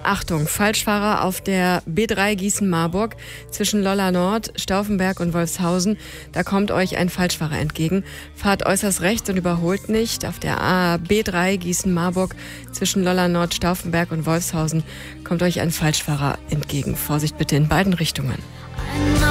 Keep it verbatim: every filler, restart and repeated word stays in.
Achtung, Falschfahrer auf der B drei Gießen-Marburg zwischen Lolla Nord, Stauffenberg und Wolfshausen. Da kommt euch ein Falschfahrer entgegen. Fahrt äußerst rechts und überholt nicht. Auf der B drei Gießen-Marburg zwischen Lolla Nord, Stauffenberg und Wolfshausen kommt euch ein Falschfahrer entgegen. Vorsicht bitte in beiden Richtungen.